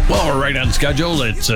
Well, we're right on schedule. It's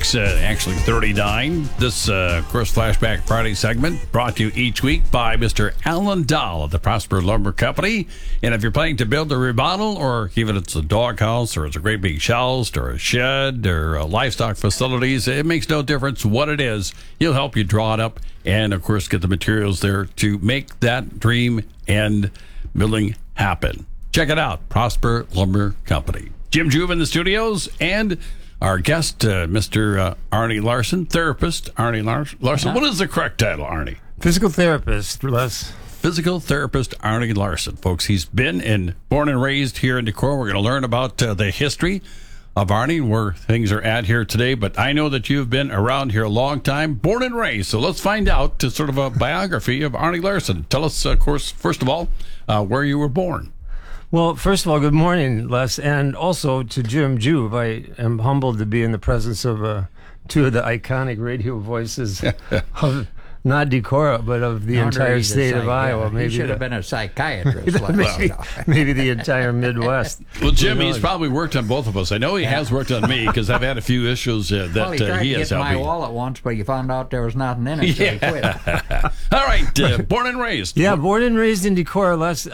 39. This, of course, Flashback Friday segment brought to you each week by Mr. Alan Dahl of the Prosper Lumber Company. And if you're planning to build a remodel, or even it's a doghouse, or it's a great big house, or a shed, or livestock facilities, it makes no difference what it is. He'll help you draw it up and, of course, get the materials there to make that dream and building happen. Check it out, Prosper Lumber Company. Jim Juve in the studios, and our guest, Mr. Arnie Larson, therapist Arnie Larson. What is the correct title, Arnie? Physical therapist, Les. Physical therapist Arnie Larson. Folks, he's been born and raised here in Decorah. We're going to learn about the history of Arnie and where things are at here today. But I know that you've been around here a long time, born and raised. So let's find out sort of a biography of Arnie Larson. Tell us, of course, first of all, where you were born. Well, first of all, good morning, Les, and also to Jim Juve. I am humbled to be in the presence of two of the iconic radio voices of not Decorah, but of the entire state of Iowa. Maybe he should have been a psychiatrist. maybe the entire Midwest. Well, Jim, he's probably worked on both of us. I know he has worked on me because I've had a few issues that he tried he to has get helped my me. wallet once, but you found out there was nothing in it, so he quit. All right, born and raised. Yeah, born and raised in Decorah, Les.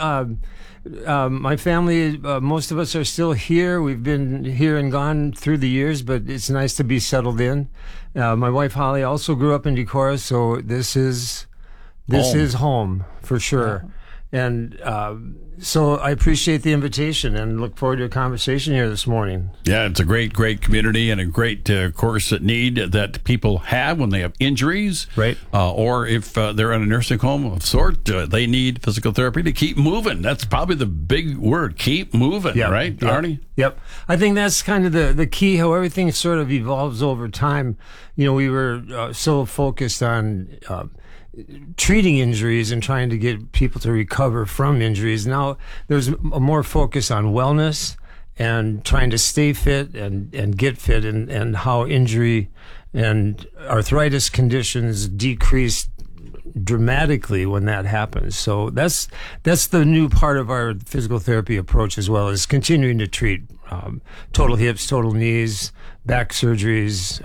My family, most of us are still here. We've been here and gone through the years, but it's nice to be settled in. My wife Holly also grew up in Decorah, so this is home for sure. And so I appreciate the invitation and look forward to a conversation here this morning. Yeah, it's a great community and a great course need that people have when they have injuries. Right. Or if they're in a nursing home of sort, they need physical therapy to keep moving. That's probably the big word, keep moving, right, Arnie? Yep. I think that's kind of the key, how everything sort of evolves over time. You know, we were so focused on treating injuries and trying to get people to recover from injuries. Now there's a more focus on wellness and trying to stay fit and get fit, and how injury and arthritis conditions decrease dramatically when that happens. So that's the new part of our physical therapy approach, as well as continuing to treat total hips, total knees, back surgeries,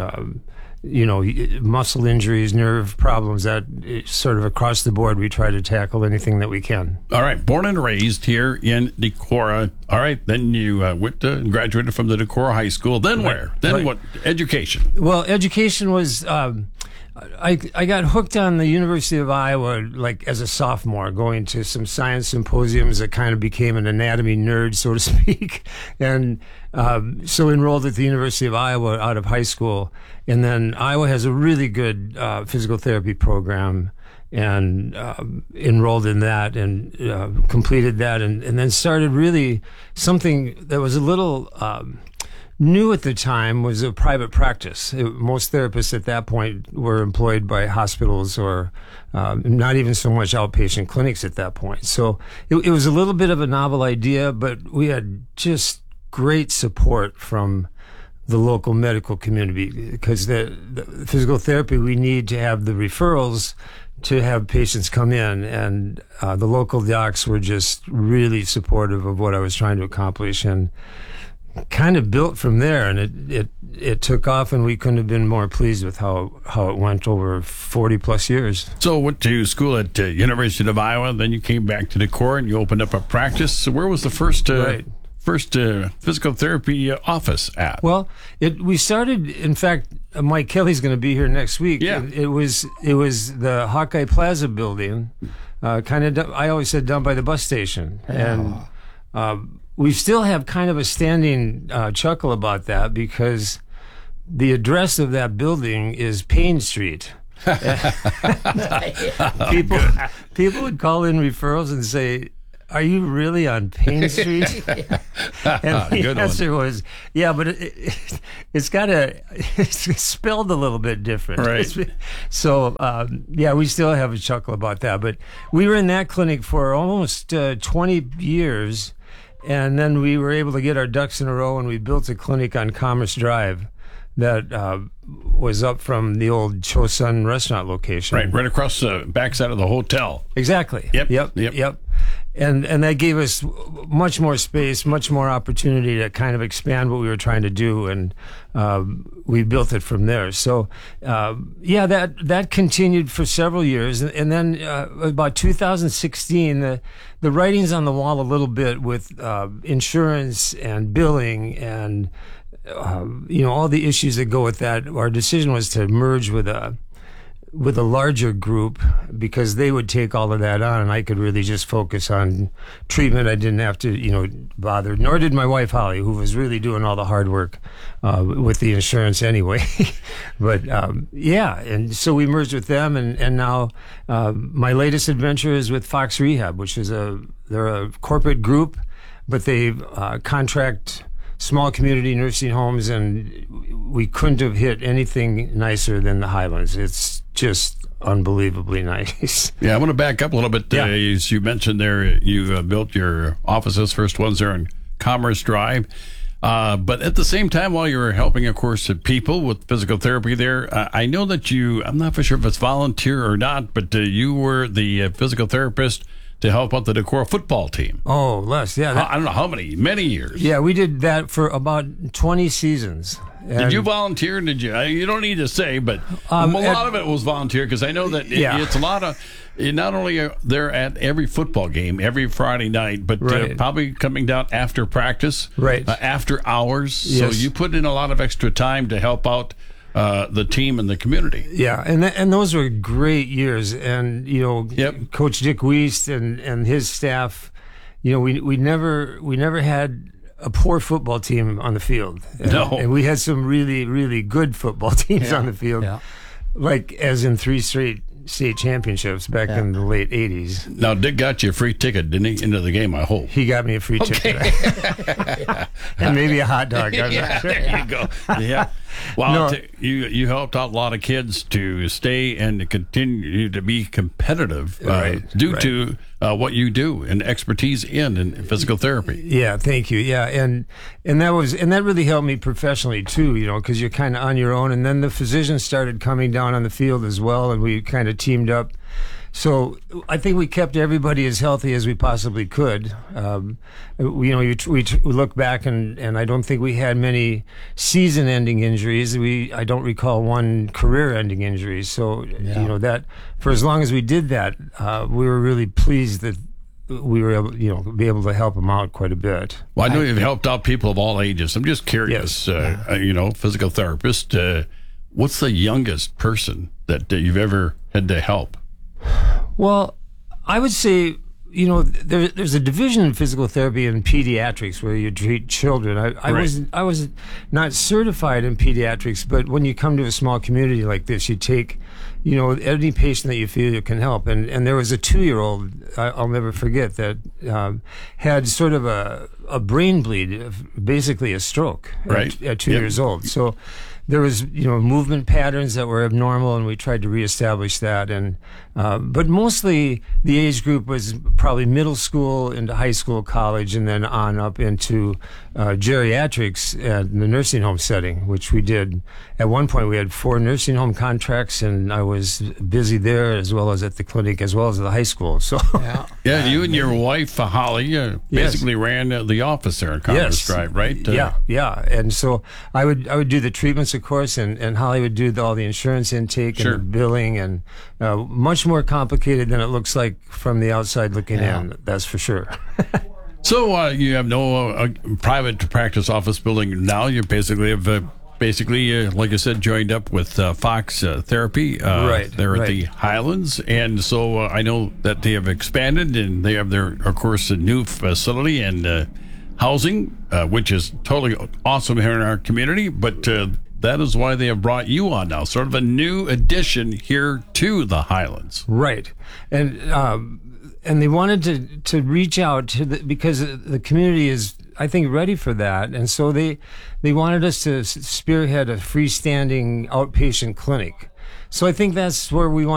muscle injuries, nerve problems, that sort of across the board. We try to tackle anything that we can. All right. Born and raised here in Decorah. All right. Then you went to and graduated from the Decorah High School. Then where? Then what? Education. Well, education was, I got hooked on the University of Iowa like as a sophomore, going to some science symposiums that kind of became an anatomy nerd, so to speak. And so enrolled at the University of Iowa out of high school. And then Iowa has a really good physical therapy program, and enrolled in that and completed that, and then started really something that was a little new at the time, was a private practice. Most therapists at that point were employed by hospitals or not even so much outpatient clinics at that point. So it was a little bit of a novel idea, but we had just great support from the local medical community, because the physical therapy, we need to have the referrals to have patients come in, and the local docs were just really supportive of what I was trying to accomplish, and kind of built from there, and it took off, and we couldn't have been more pleased with how it went over 40 plus years. So went to school at University of Iowa, then you came back to Decorah and you opened up a practice. So where was the first physical therapy office at? Well, we started, in fact, Mike Kelly's going to be here next week. Yeah. It was the Hawkeye Plaza building, kind of, I always said, down by the bus station. And we still have kind of a standing chuckle about that, because the address of that building is Payne Street. People would call in referrals and say, "Are you really on Payne Street?" And the answer was, "Yeah, but it's spelled a little bit different." Right. So, we still have a chuckle about that. But we were in that clinic for almost 20 years. And then we were able to get our ducks in a row, and we built a clinic on Commerce Drive that was up from the old Chosun restaurant location. Right across the backside of the hotel. Exactly. Yep. and that gave us much more space, much more opportunity to kind of expand what we were trying to do, and we built it from there. So, that continued for several years, and then about 2016, the writing's on the wall a little bit with insurance and billing and all the issues that go with that. Our decision was to merge with a larger group because they would take all of that on, and I could really just focus on treatment. I didn't have to, bother. Nor did my wife Holly, who was really doing all the hard work with the insurance anyway. But and so we merged with them, and now my latest adventure is with Fox Rehab, which is they're a corporate group, but they contract small community nursing homes, and we couldn't have hit anything nicer than the Highlands. It's just unbelievably nice. Yeah, I want to back up a little bit. As you mentioned there, you built your offices, first ones there in Commerce Drive. But at the same time, while you were helping, of course, people with physical therapy there, I know that I'm not for sure if it's volunteer or not, but you were the physical therapist to help out the Decorah football team. Oh, Les, yeah. I don't know how many years. Yeah, we did that for about 20 seasons. Did you volunteer? Did you? You don't need to say, but a lot of it was volunteer, because I know that it's a lot of. Not only are there at every football game every Friday night, but probably coming down after practice, after hours. Yes. So you put in a lot of extra time to help out the team and the community. Yeah, and those were great years. And Coach Dick Wiest and his staff, we never had a poor football team on the field. And we had some really, really good football teams on the field, like as in 3 straight state championships back in the late 80s. Now, Dick got you a free ticket, didn't he, into the game, I hope? He got me a free ticket. And maybe a hot dog. There you go. Yeah. Well, you helped out a lot of kids to stay and to continue to be competitive due to what you do and expertise in physical therapy. Yeah, thank you. Yeah, and that really helped me professionally too, because you're kind of on your own. And then the physicians started coming down on the field as well, and we kind of teamed up. So I think we kept everybody as healthy as we possibly could. We look back, and I don't think we had many season-ending injuries. I don't recall one career-ending injury. So that for as long as we did that, we were really pleased that we were able, be able to help them out quite a bit. Well, I know you've helped out people of all ages. I'm just curious. Yes. Physical therapist. What's the youngest person that you've ever had to help? Well, I would say, there's a division in physical therapy in pediatrics where you treat children. I was not certified in pediatrics, but when you come to a small community like this, you take, any patient that you feel you can help. And there was a 2-year-old, I'll never forget, that had sort of a brain bleed, basically a stroke at 2 years old. So there was, movement patterns that were abnormal, and we tried to reestablish that. And but mostly the age group was probably middle school into high school, college, and then on up into geriatrics and the nursing home setting, which we did. At one point, we had 4 nursing home contracts, and I was busy there as well as at the clinic as well as at the high school. So you and your wife Holly basically ran the office there in Commerce Drive, right? Yeah. And so I would do the treatments, of course, and Holly would do all the insurance intake and the billing, and much more complicated than it looks like from the outside looking in. That's for sure. So you have no private practice office building now. You basically have, like I said, joined up with Fox Therapy there at the Highlands. And so I know that they have expanded, and they have of course, a new facility and housing, which is totally awesome here in our community. But that is why they have brought you on now, sort of a new addition here to the Highlands. Right. And they wanted to reach out to because the community is, I think, ready for that. And so they wanted us to spearhead a freestanding outpatient clinic. So I think that's where we want